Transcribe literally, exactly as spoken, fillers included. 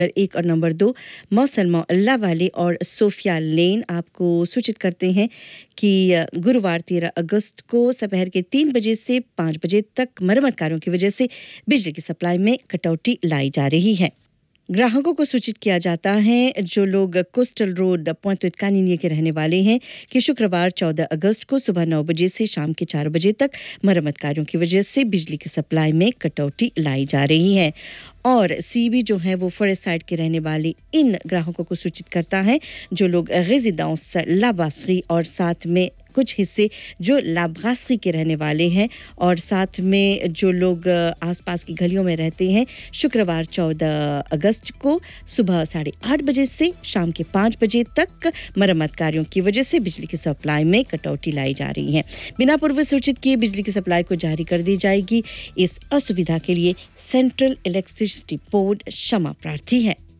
एक और नंबर दो मौसलमा अल्लाह वाले और सोफिया लेन आपको सूचित करते हैं कि गुरुवार तेरह अगस्त को दोपहर के तीन बजे से पाँच बजे तक मरम्मत कार्यों की वजह से बिजली की सप्लाई में कटौती लाई जा रही है। ग्राहकों को सूचित किया जाता है जो लोग कोस्टल रोड पॉइंट कानिनिया के रहने वाले हैं कि शुक्रवार चौदह अगस्त को सुबह नौ बजे से शाम के चार बजे तक मरम्मत कार्यों की वजह से बिजली की सप्लाई में कटौती लाई जा रही है। और सीबी जो है वो फॉरेस्ट साइड के रहने वाले इन ग्राहकों को सूचित करता है जो लोग रेजिडेंस लाबासरी और साथ में कुछ हिस्से जो लाब्रासरी के रहने वाले हैं और साथ में जो लोग आसपास की गलियों में रहते हैं शुक्रवार चौदह अगस्त को सुबह साढ़े आठ बजे से शाम के पाँच बजे तक मरम्मत कार्यों की वजह से बिजली की सप्लाई में कटौती लाई जा रही है। बिना पूर्व सूचित किए बिजली की सप्लाई को जारी कर दी जाएगी। इस असुविधा के लिए सेंट्रल इलेक्ट्रिसिटी बोर्ड क्षमा प्रार्थी है।